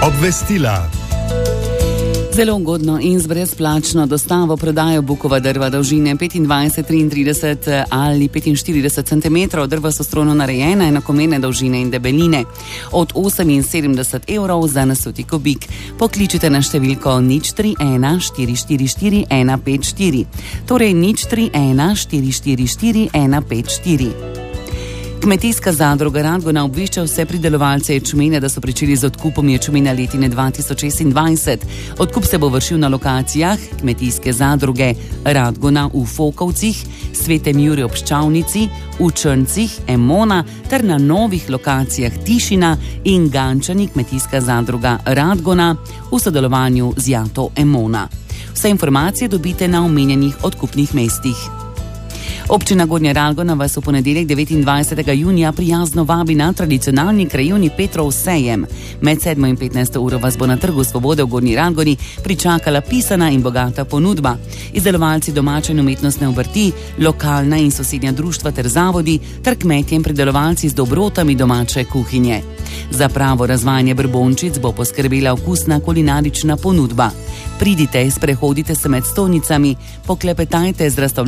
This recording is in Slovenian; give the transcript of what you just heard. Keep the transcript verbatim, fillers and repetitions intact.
Obvestila. Zelo ugodno in z brezplačno dostavo prodajo bukova drva dolžine petindvajset, triintrideset ali petinštirideset centimetrov. Drva so strojno narejena, enakomerne dolžine in debeline. Od oseminsedemdeset evrov za nasuti kubik. Pokličite na številko nič tri ena štiri štiri štiri ena pet štiri. Torej nič tri ena štiri štiri štiri ena pet štiri. Kmetijska zadruga Radgona obvešča vse pridelovalce ječmena, da so pričeli z odkupom ječmena letine dva tisoč šestindvajset. Odkup se bo vršil na lokacijah kmetijske zadruge Radgona v Fokovcih, Svetem Juriju ob Ščavnici, v Črncih, Emona ter na novih lokacijah Tišina in Gančani kmetijska zadruga Radgona v sodelovanju z Jato Emona. Vse informacije dobite na omenjenih odkupnih mestih. Občina Gornja Radgona vas v ponedeljek devetindvajsetega junija prijazno vabi na tradicionalni krajevni Petrov sejem. Med sedmo in petnajsto uro vas bo na Trgu Svobode v Gornji Radgoni pričakala pisana in bogata ponudba. Izdelovalci domače in umetnostne obrti, lokalna in sosednja društva ter zavodi ter kmetje in pridelovalci z dobrotami domače kuhinje. Za pravo razvajanje brbončic bo poskrbela okusna kulinarična ponudba. Pridite, sprehodite se med stojnicami, poklepetajte z razstavljanjem